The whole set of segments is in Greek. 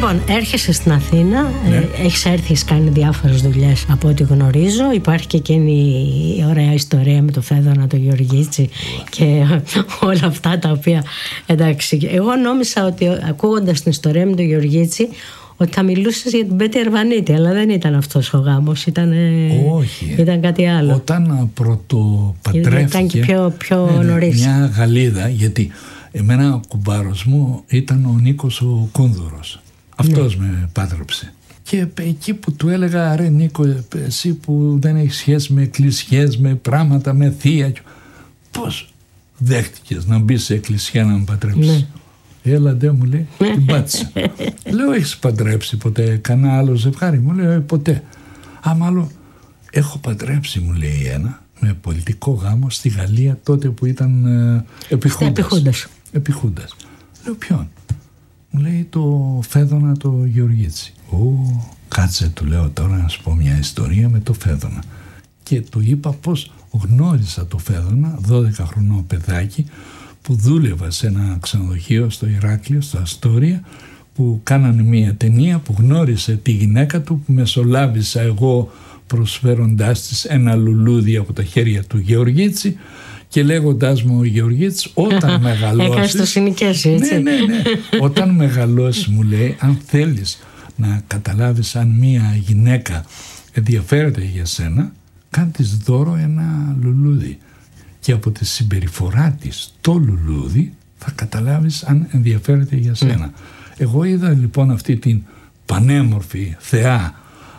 Λοιπόν, έρχεσαι στην Αθήνα, έχεις έρθει, έχεις κάνει διάφορες δουλειές από ό,τι γνωρίζω. Υπάρχει και εκείνη η ωραία ιστορία με το Φέδωνα, το Γεωργίτσι και όλα αυτά τα οποία, εντάξει, εγώ νόμιζα ότι ακούγοντας την ιστορία με το Γεωργίτσι ότι θα μιλούσες για την Πέτη Αρβανίτη, αλλά δεν ήταν αυτός ο γάμος, όχι, ήταν κάτι άλλο. Όταν πρωτοπαντρεύτηκε, ήταν και πιο νωρίς. Μια Γαλλίδα, γιατί εμένα ο κουμπάρος μου ήταν ο Νίκος ο Κούνδουρος. Αυτός με πάτρεψε. Και εκεί που του έλεγα, ρε Νίκο, εσύ που δεν έχεις σχέση με εκκλησιές, με πράγματα, με θεία, πώς δέχτηκες να μπεις σε εκκλησιά να με παντρέψεις? Έλα ντε, μου λέει, την πάτησα. Λέω, έχεις παντρέψει ποτέ κανένα άλλο ζευγάρι? Μου λέει, ποτέ. Μάλλον έχω παντρέψει, μου λέει, ένα με πολιτικό γάμο στη Γαλλία τότε που ήταν επιχούντας. Λέω, ποιον? Μου λέει, το Φέδωνα το Γεωργίτσι. Κάτσε, του λέω τώρα να σου πω μια ιστορία με το Φέδωνα. Και του είπα πως γνώρισα το Φέδωνα, 12 χρονό παιδάκι, που δούλευα σε ένα ξενοδοχείο στο Ηράκλειο, στο Αστόρια, που κάνανε μια ταινία που γνώρισε τη γυναίκα του, που μεσολάβησα εγώ προσφέροντάς της ένα λουλούδι από τα χέρια του Γεωργίτσι και λέγοντάς μου, ο Γεωργίτσης, όταν μεγαλώσεις... Έκανες το συνοικιάσιο, έτσι. Ναι. Όταν μεγαλώσεις, μου λέει, αν θέλεις να καταλάβεις αν μια γυναίκα ενδιαφέρεται για σένα, κάνε της δώρο ένα λουλούδι. Και από τη συμπεριφορά της το λουλούδι θα καταλάβεις αν ενδιαφέρεται για σένα. Εγώ είδα λοιπόν αυτή την πανέμορφη θεά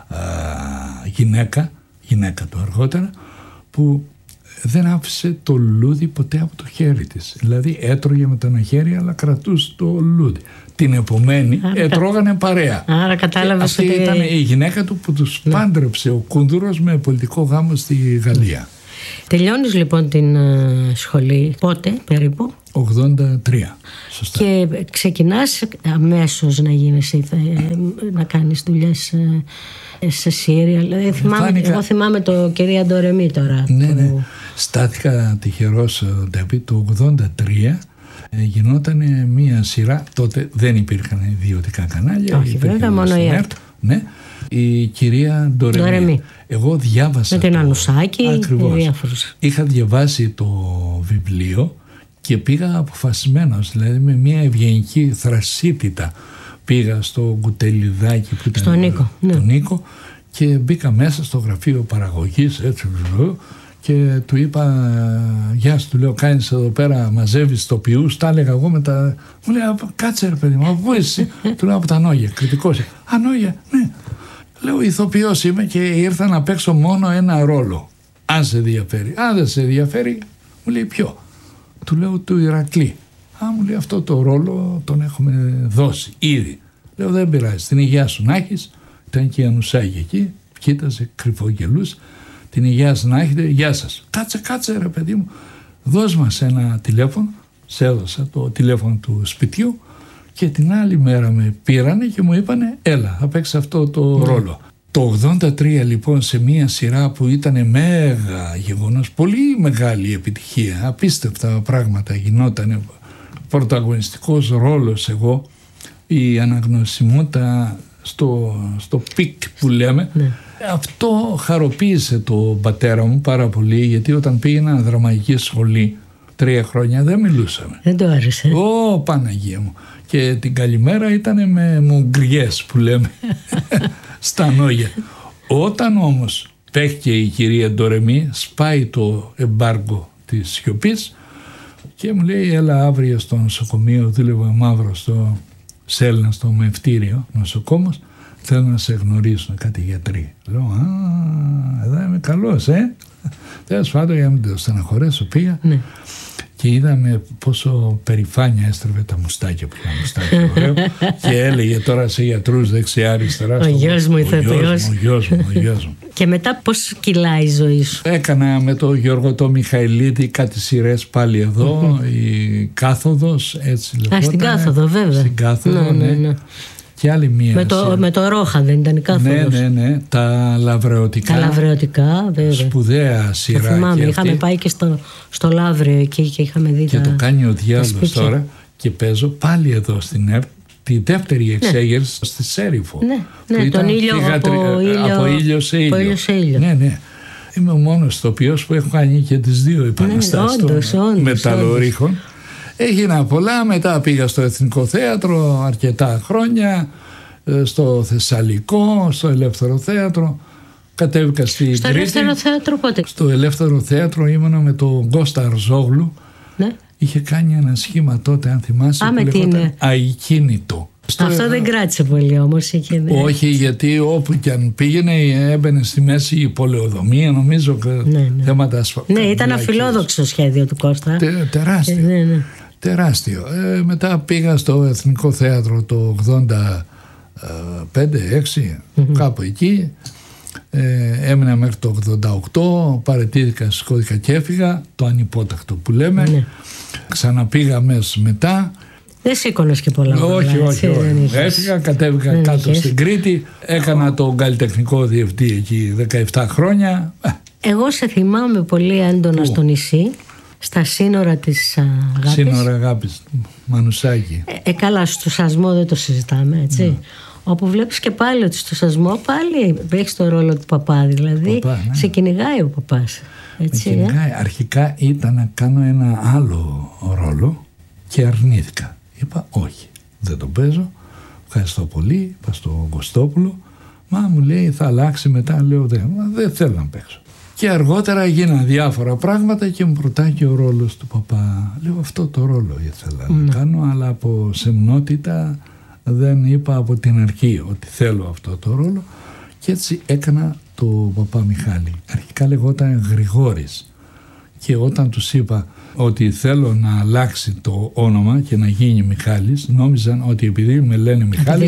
γυναίκα του αργότερα, που δεν άφησε το λουλούδι ποτέ από το χέρι της. Δηλαδή έτρωγε με το ένα χέρι αλλά κρατούσε το λουλούδι. Την επομένη τρώγανε παρέα. Άρα κατάλαβες αυτή ότι... ήταν η γυναίκα του που τους πάντρεψε ο Κούνδουρος με πολιτικό γάμο στη Γαλλία. Τελειώνεις λοιπόν την σχολή πότε περίπου? 83. Σωστά. Και ξεκινάς αμέσως να κάνεις δουλειές σε σύριαλ. Εγώ θυμάμαι το κυρία Ντορεμή τώρα. Ναι. Στάθηκα τυχερός, Ντέβι, το 83. Γινόταν μία σειρά, τότε δεν υπήρχαν ιδιωτικά κανάλια. Όχι, βέβαια, μόνο η ΕΡΤ. Ναι. Η κυρία Ντορεμή. Εγώ διάβασα. Με την Ανουσάκη. Ακριβώς. Είχα διαβάσει το βιβλίο και πήγα αποφασισμένος, δηλαδή με μια ευγενική θρασίτητα πήγα στο κουτελιδάκι που ήταν τον Νίκο και μπήκα μέσα στο γραφείο παραγωγής, έτσι, και του είπα, γεια σου, του λέω, κάνεις εδώ πέρα, μαζεύεις τοπιούς? Τα έλεγα εγώ μετά. Μου λέει, κάτσε ρε παιδί μου, από πού είσαι? Του λέω, από τα Νόγια, κριτικός. Νόγια, ναι. Λέω, ηθοποιός είμαι και ήρθα να παίξω μόνο ένα ρόλο. Αν σε ενδιαφέρει. Αν δεν σε ενδιαφέρει, μου λέει, ποιο? Του λέω, του Ηρακλή. Μου λέει, αυτό το ρόλο τον έχουμε δώσει ήδη. Λέω, δεν πειράζει, την υγεία σου να έχεις. Ήταν και η Ανουσάκη εκεί, κοίταζε, κρυφογελούσε. Την υγεία σας να έχετε, γεια σας. Κάτσε ρε παιδί μου, δώσ' μας ένα τηλέφωνο. Σε έδωσα το τηλέφωνο του σπιτιού και την άλλη μέρα με πήρανε και μου είπανε, έλα, θα παίξεις αυτό το ρόλο. Το 83 λοιπόν, σε μια σειρά που ήταν μέγα γεγονός, πολύ μεγάλη επιτυχία, απίστευτα πράγματα γινότανε, πρωταγωνιστικός ρόλος εγώ, η αναγνωσιμότητα στο πικ που λέμε. Αυτό χαροποίησε τον πατέρα μου πάρα πολύ, γιατί όταν πήγαινα δραματική σχολή 3 χρόνια δεν μιλούσαμε. Δεν το άρεσε. Παναγία μου. Και την καλημέρα ήταν με μουγκριές που λέμε στα Νόγια. Όταν όμως παίχτηκε η κυρία Ντορεμή, σπάει το εμπάργκο της σιωπής και μου λέει, έλα αύριο στο νοσοκομείο, δούλευα μαύρο στο Σέλνα, στο Μευτήριο νοσοκόμος, θέλω να σε γνωρίσουν κάτι γιατροί. Λέω, εδώ είμαι καλός, Τέλος πάντων, για να μην το στεναχωρέσω, πήγα και είδαμε πόσο περηφάνεια έστρεβε τα μουστάκια που είχα μουστάκια, ωραίο, και έλεγε τώρα σε γιατρούς δεξιά αριστερά. Ο γιος μου, ηθοποιός. Ο γιος μου. Και μετά πώς κυλάει η ζωή σου? Έκανα με τον Γιώργο το Μιχαηλίδη κάτι σειρές πάλι εδώ, η Κάθοδος, έτσι λεγόταν. Στην Κάθοδο, βέβαια. Στην Κάθοδο, ναι. Και άλλη μία. Με το Ρόχα δεν ήταν η Κάθοδος? Ναι. Τα Λαβρεωτικά. Τα Λαβρεωτικά, βέβαια. Σπουδαία σειρά. Το θυμάμαι, είχαμε πάει και στο Λαύριο εκεί και είχαμε δει. Και το κάνει ο διάλογος τώρα και παίζω πάλι εδώ στην ΕΡΤ τη δεύτερη εξέγερση στη Σέριφο. Ναι, τον ήλιο από ήλιο σε ήλιο. Ναι. Είμαι ο μόνος ηθοποιός που έχω κάνει και τις δύο επαναστάσεις των μεταλλορύχων. Έγινα πολλά, μετά πήγα στο Εθνικό Θέατρο αρκετά χρόνια, στο Θεσσαλικό, στο Ελεύθερο Θέατρο. Κατέβηκα στην Κρήτη. Στο Ελεύθερο Θέατρο πότε? Στο Ελεύθερο Θέατρο ήμουνα με τον Κώστα Αρζόγλου. Ναι. Είχε κάνει ένα σχήμα τότε, αν θυμάσαι, που λεγόταν Αικίνητο. Αυτό δεν κράτησε πολύ όμως. Όχι, γιατί όπου και αν πήγαινε έμπαινε στη μέση η πολεοδομία, νομίζω, θέματα ασφαλείας. Ναι, ήταν αφιλόδοξο σχέδιο του Κώστα. Τεράστιο. Τεράστιο. Μετά πήγα στο Εθνικό Θέατρο το 85-86, κάπου εκεί. Έμεινα μέχρι το 88, παραιτήθηκα στη Σκώδικα και έφυγα, το ανυπότακτο που λέμε. Ξαναπήγα αμέσως μετά. Δεν σήκωνες και πολλά. Όχι. Έφυγα, κατέβηκα κάτω στην Κρήτη, έκανα τον καλλιτεχνικό διευθυντή εκεί 17 χρόνια. Εγώ σε θυμάμαι πολύ έντονα στο νησί, στα σύνορα της Αγάπης. Σύνορα Αγάπης, Μανουσάκη. Καλά, στο Σασμό δεν το συζητάμε, έτσι. Όπου βλέπεις και πάλι ότι στο Σασμό πάλι έχεις το ρόλο του παπά, δηλαδή σε κυνηγάει ο παπάς. Έτσι, κυνηγάει. Αρχικά ήταν να κάνω ένα άλλο ρόλο και αρνήθηκα. Είπα όχι, δεν το παίζω, ευχαριστώ πολύ, είπα στον Κωστόπουλο. Μα μου λέει θα αλλάξει μετά, λέω δεν θέλω να παίξω. Και αργότερα γίναν διάφορα πράγματα και μου προτάει και ο ρόλος του παπά. Λέω αυτό το ρόλο ήθελα να κάνω, αλλά από σεμνότητα δεν είπα από την αρχή ότι θέλω αυτό το ρόλο, και έτσι έκανα το παπά Μιχάλη. Αρχικά λεγόταν Γρηγόρης, και όταν τους είπα ότι θέλω να αλλάξει το όνομα και να γίνει Μιχάλης, νόμιζαν ότι επειδή με λένε Μιχάλη,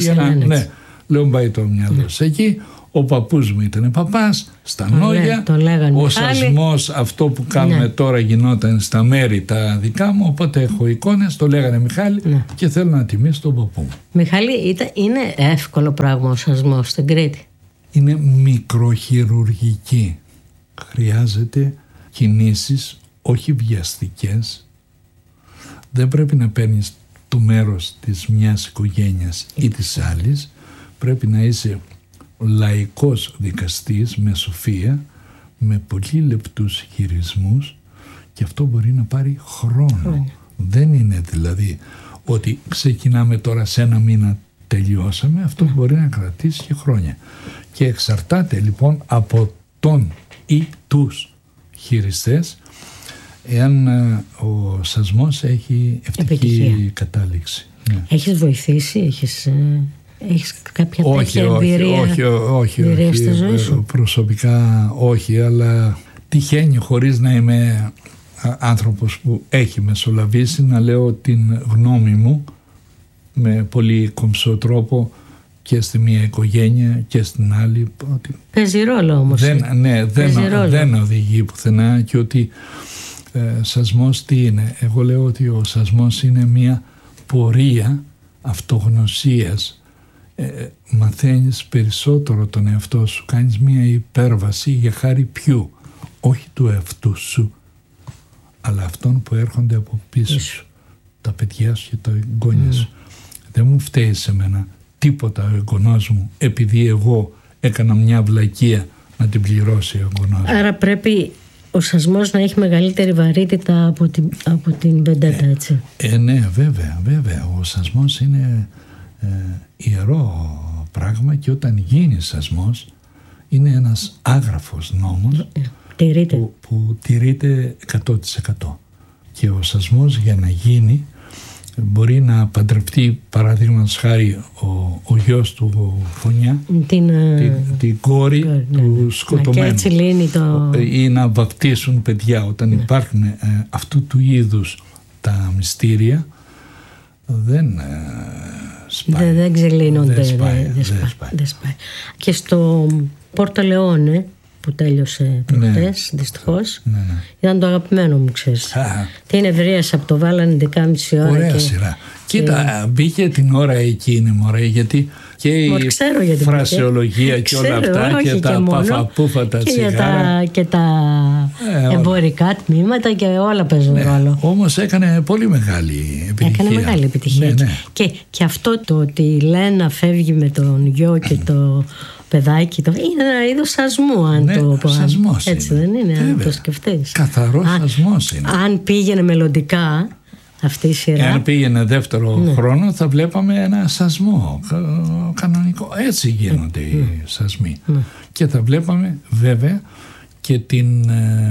λέω πάει το μυαλό εκεί. Ο παππούς μου ήταν παπάς στα Νόγια, ο Σασμός, αυτό που κάνουμε τώρα, γινόταν στα μέρη τα δικά μου, οπότε έχω εικόνες, το λέγανε Μιχάλη και θέλω να τιμήσω τον παππού μου. Μιχάλη, είναι εύκολο πράγμα ο Σασμός στην Κρήτη? Είναι μικροχειρουργική, χρειάζεται κινήσεις όχι βιαστικές, δεν πρέπει να παίρνεις το μέρος της μιας οικογένειας ή της άλλης, πρέπει να είσαι λαϊκός δικαστής με σοφία, με πολύ λεπτούς χειρισμούς, και αυτό μπορεί να πάρει χρόνο. Δεν είναι δηλαδή ότι ξεκινάμε τώρα σε ένα μήνα τελειώσαμε, αυτό μπορεί να κρατήσει και χρόνια, και εξαρτάται λοιπόν από τον ή τους χειριστές εάν ο Σασμός έχει ευτυχή κατάληξη. Έχεις βοηθήσει, έχεις κάποια τέτοια εμπειρία? Όχι, στη ζωή σου? Προσωπικά όχι, αλλά τυχαίνει, χωρίς να είμαι άνθρωπος που έχει μεσολαβήσει, να λέω την γνώμη μου με πολύ κομψό τρόπο και στη μία οικογένεια και στην άλλη. Παίζει ρόλο όμως. Δεν οδηγεί πουθενά, και ότι Σασμός τι είναι? Εγώ λέω ότι ο Σασμός είναι μία πορεία αυτογνωσίας. Μαθαίνεις περισσότερο τον εαυτό σου, κάνεις μία υπέρβαση για χάρη ποιου? Όχι του εαυτού σου, αλλά αυτών που έρχονται από πίσω σου, τα παιδιά σου και τα εγγόνια σου. Δεν μου φταίει σε μένα τίποτα ο εγγονός μου, επειδή εγώ έκανα μια βλακεία να την πληρώσει ο εγγονός μου. Άρα πρέπει ο Σασμός να έχει μεγαλύτερη βαρύτητα από την βεντέτα, έτσι? Ναι, βέβαια. Ο Σασμός είναι ιερό πράγμα, και όταν γίνει Σασμός είναι ένας άγραφος νόμος που τηρείται 100%. Και ο Σασμός για να γίνει μπορεί να παντρευτεί, παραδείγματος χάρη, ο γιος του Φωνιά την κόρη του σκοτωμένου, και έτσι λύνει ή να βαπτίσουν παιδιά. Όταν υπάρχουν αυτού του είδους τα μυστήρια, δεν σπάει. Δεν ξελύνονται. Δεν σπάει. Και στο Πόρτο Λεόνε που τέλειωσε προχτές, δυστυχώς, ήταν το αγαπημένο μου, ξέρεις. Τι είναι ευρείας από το βάλανε 11.30 ώρα. Ωραία σειρά. Κοίτα, μπήκε την ώρα εκείνη, μωρέ, γιατί Και η φρασεολογία και όλα αυτά και τα παφαπούφατα τσιγάρα. Και τα εμπορικά τμήματα και όλα παίζουν ρόλο. Όμως έκανε πολύ μεγάλη επιτυχία. Έκανε μεγάλη επιτυχία. Ναι. Και αυτό το ότι η Λένα φεύγει με τον γιο και το παιδάκι, είναι ένα είδος σασμού, αν το πω. Έτσι δεν είναι, αν το σκεφτείς. Καθαρός σασμός είναι. Αν πήγαινε μελλοντικά αυτή η σειρά. Αν πήγαινε δεύτερο χρόνο, θα βλέπαμε ένα σασμό κανονικό. Έτσι γίνονται οι σασμοί. Και θα βλέπαμε βέβαια και την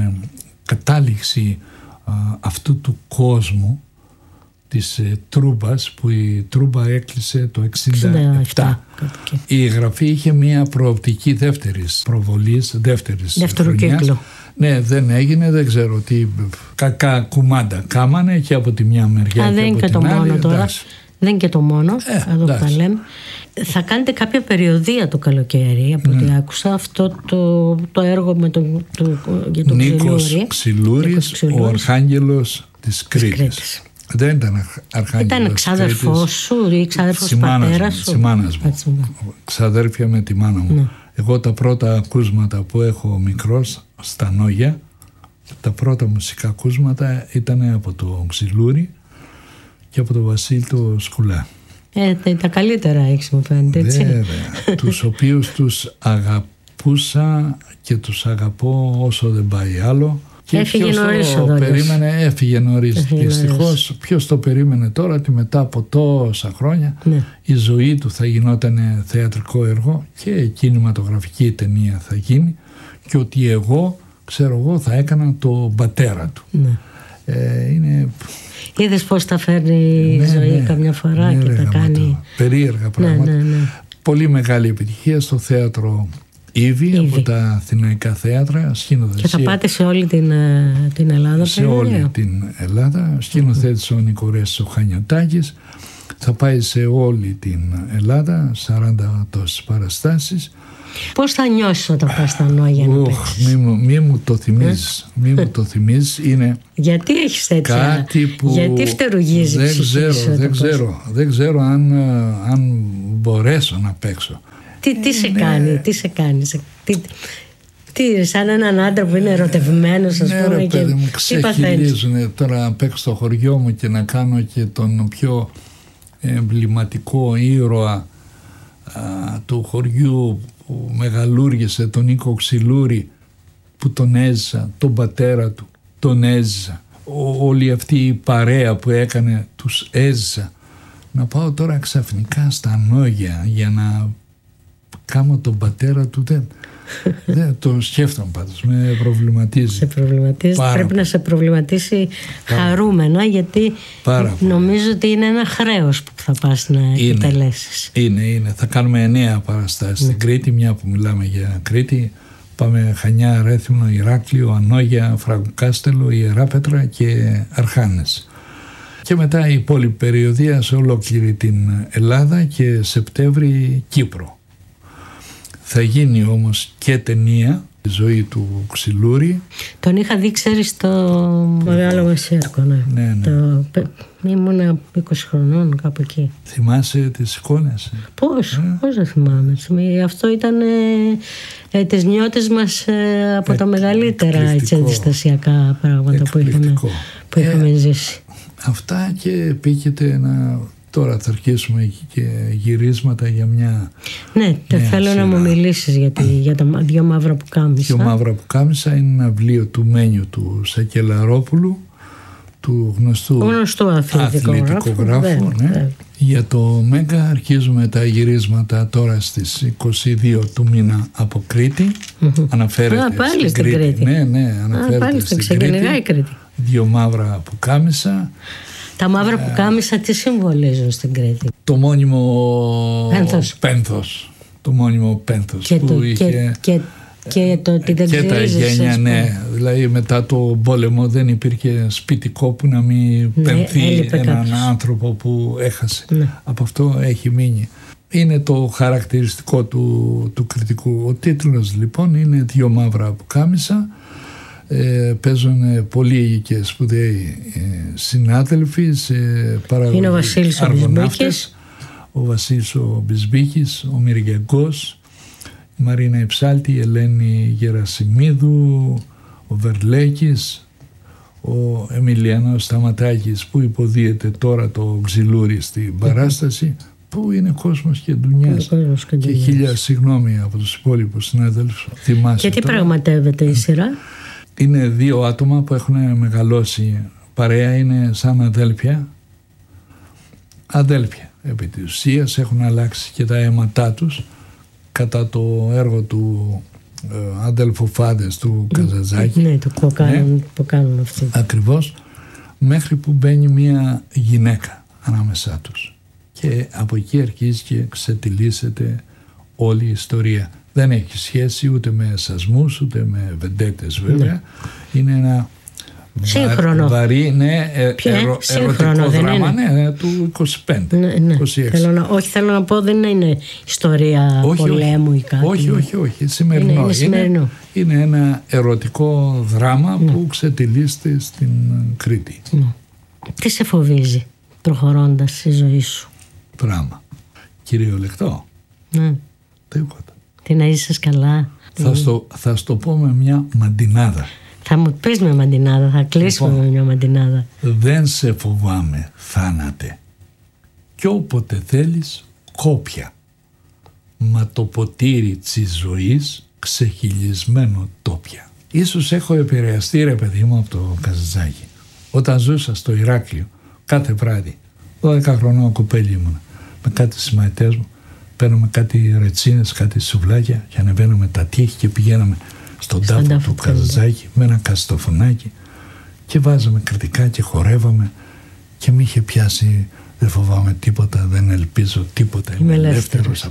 κατάληξη αυτού του κόσμου της Τρούμπας, που η Τρούμπα έκλεισε το 1967. Η Γραφή είχε μια προοπτική δεύτερης προβολής, δεύτερου κύκλου. Ναι, δεν έγινε, δεν ξέρω τι κακά κουμάντα κάμανε και από τη μια μεριά και από την άλλη. Μόνο τώρα. Δεν είναι και το μόνο, εδώ που τα λέμε. Θα κάνετε κάποια περιοδία το καλοκαίρι, από ό,τι άκουσα, αυτό το έργο με για τον Νίκος Ξυλούρης, ο Αρχάγγελος της Κρήτης. Δεν ήταν Αρχάγγελος. Ήταν ξάδερφός σου ή ξάδερφος πατέρας σου? Της μάνας μου. Ξαδέρφια με τη μάνα μου. Ναι. Εγώ τα πρώτα ακούσματα που έχω μικρός στα Νόγια, τα πρώτα μουσικά ακούσματα ήταν από το Ξυλούρη και από τον Βασίλη του Σκουλά. Τα καλύτερα έχεις, μου φαίνεται, έτσι. Βέβαια, τους οποίους τους αγαπούσα και τους αγαπώ όσο δεν πάει άλλο. Και έφυγε νωρίς ο Δόλιος. Έφυγε νωρίς. Δυστυχώς, ποιος το περίμενε τώρα ότι μετά από τόσα χρόνια η ζωή του θα γινόταν θεατρικό έργο και κινηματογραφική ταινία θα γίνει, και ότι εγώ θα έκανα το πατέρα του. Είναι... Είδες πώς τα φέρνει η ζωή καμιά φορά και τα κάνει περίεργα πράγματα. Πολύ μεγάλη επιτυχία στο θέατρο Ήβη από τα αθηναϊκά θέατρα, σκηνοθεσία. Και θα πάτε σε όλη την Ελλάδα. Σε όλη την Ελλάδα. Σκηνοθέτησε ο Νικορές ο Χανιωτάκης. Θα πάει σε όλη την Ελλάδα, 40 τόσες παραστάσεις. Πώς θα νιώσεις όταν πας στα Νόγια να παίξεις? Μη μου το θυμίζεις. Είναι γιατί έχεις τέτοια? Κάτι που γιατί φτερουγίζει? Δεν ξέρω αν μπορέσω να παίξω. Τι σε κάνει, σαν έναν άντρα που είναι ερωτευμένος, ας πούμε, και μου ξεχυλίζουν τώρα να παίξω στο χωριό μου και να κάνω και τον πιο εμβληματικό ήρωα του χωριού που μεγαλούργησε, τον Νίκο Ξυλούρη, που τον έζησα, τον πατέρα του τον έζησα, όλη αυτή η παρέα που έκανε τους έζησα. Να πάω τώρα ξαφνικά στα Νόγια για να κάνω τον πατέρα του, δεν το σκέφτομαι πάντως, με προβληματίζει. Σε προβληματίζει, πρέπει να σε προβληματίσει χαρούμενα, γιατί νομίζω ότι είναι ένα χρέος που θα πας να επιτελέσεις. Είναι. Θα κάνουμε 9 παραστάσεις στην Κρήτη, μια που μιλάμε για Κρήτη. Πάμε Χανιά, Ρέθυμνο, Ηράκλειο, Ανόγια, Φραγκοκάστελο, Ιεράπετρα και Αρχάνες. Και μετά η υπόλοιπη περιοδία σε ολόκληρη την Ελλάδα και Σεπτέμβρη Κύπρο. Θα γίνει όμως και ταινία, η ζωή του Ξυλούρη. Τον είχα δει, ξέρεις, στο Μεγάλο Μεσαίρκο. Ναι. Ήμουνα 20 χρονών κάπου εκεί. Θυμάσαι τις εικόνες? Πώς δεν θυμάμαι. Αυτό ήταν τις νιώτες μας από τα μεγαλύτερα αντιστασιακά πράγματα που είχαμε ζήσει. Αυτά, και πήγεται τώρα θα αρχίσουμε και γυρίσματα για μια... Ναι, θέλω να μου μιλήσεις για τα δυο μαύρα πουκάμισα. Δυο μαύρα πουκάμισα είναι ένα βιβλίο του Μένιου του Σακελαρόπουλου, του γνωστού αθλητικογράφου. Για το Μέγκα αρχίζουμε τα γυρίσματα τώρα στις 22 του μήνα από Κρήτη. Αναφέρεται πάλι στην Κρήτη. Ναι, αναφέρεται στην Κρήτη. Δυο μαύρα πουκάμισα. Τα μαύρα πουκάμισα τι συμβολίζουν στην Κρήτη? Το μόνιμο πένθος. Το μόνιμο πένθος που είχε... Και το ότι δεν και τα γένια, ναι. Δηλαδή μετά το πόλεμο δεν υπήρχε σπιτικό που να μην πενθεί έναν άνθρωπο που έχασε. Ναι. Από αυτό έχει μείνει. Είναι το χαρακτηριστικό του κριτικού. Ο τίτλος λοιπόν είναι «Δυο μαύρα πουκάμισα». Παίζουν πολλοί και σπουδαίοι συνάδελφοι σε παραγωγή, αργοναύτες. ο Βασίλης ο Μπισμπίκης, ο Μυριακός, η Μαρίνα Υψάλτη, η Ελένη Γερασιμίδου, ο Βερλέκης, ο Εμιλιανός Σταματάκης που υποδίεται τώρα το Ξυλούρι στην παράσταση, που είναι κόσμος και ντουνιάς και χίλια συγγνώμη από τους υπόλοιπους συνάδελφους. Και τι πραγματεύεται η σειρά? Είναι 2 άτομα που έχουν μεγαλώσει παρέα, είναι σαν αδέλφια επί της ουσίας, έχουν αλλάξει και τα αίματά τους κατά το έργο του αδελφοφάδες του Καζαντζάκη. Ναι, το που κάνουν αυτοί. Ακριβώς, μέχρι που μπαίνει μια γυναίκα ανάμεσά τους και από εκεί αρχίζει και ξετυλίσσεται όλη η ιστορία. Δεν έχει σχέση ούτε με σασμούς ούτε με βεντέτες βέβαια. Ναι. Είναι ένα σύγχρονο. Βαρύ, ναι, ερωτικό δράμα, ναι, του 25. Ναι. 26. Θέλω να πω, δεν είναι ιστορία πολέμου ή κάτι. Όχι. Σημερινό. Είναι ένα ερωτικό δράμα που ξετυλίσσεται στην Κρήτη. Τι σε φοβίζει προχωρώντας στη ζωή σου? Πράγμα. Κυριολεκτό. Ναι. Τίποτα. Τι να είσαι καλά. Θα στο πω με μια μαντινάδα. Θα μου πεις με μαντινάδα, θα κλείσουμε με μια μαντινάδα. Δεν σε φοβάμαι, θάνατε. Κι όποτε θέλεις κόπια. Μα το ποτήρι της ζωής ξεχυλισμένο τόπια. Ίσως έχω επηρεαστεί, ρε παιδί μου, από το Καζαντζάκη. Όταν ζούσα στο Ηράκλειο, κάθε βράδυ, 12 χρονών κοπέλι ήμουν, με κάτι συμμαθητές μου, παίρναμε κάτι ρετσίνες, κάτι σουβλάκια και ανεβαίναμε τα τείχη και πηγαίναμε στον τάφο του Καζαντζάκη με ένα καστοφωνάκι και βάζαμε κριτικά και χορεύαμε και μη είχε πιάσει δεν φοβάμαι τίποτα, δεν ελπίζω τίποτα, είμαι ελεύθερος.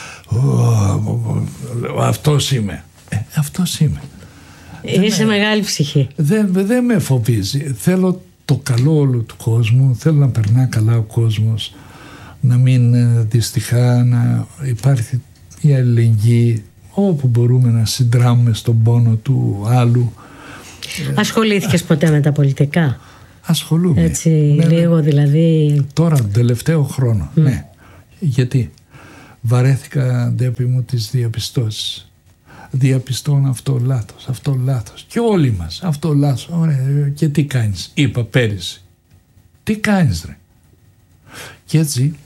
Αυτός είμαι. Αυτός είμαι. Είσαι μεγάλη ψυχή. Δεν με φοβίζει. Θέλω το καλό όλου του κόσμου, θέλω να περνά καλά ο κόσμος, να μην δυστυχά, να υπάρχει η αλληλεγγύη, όπου μπορούμε να συντράμουμε στον πόνο του άλλου. Ασχολήθηκες ποτέ με τα πολιτικά? Ασχολούμαι. Έτσι λίγο δηλαδή. Τώρα τον τελευταίο χρόνο, ναι. Γιατί βαρέθηκα, Ντέπη μου, τις διαπιστώσεις. Διαπιστώνω αυτό λάθος. Και όλοι μας αυτό λάθος. Ωραία, και τι κάνεις? Είπα πέρυσι. Τι κάνεις ρε? Και έτσι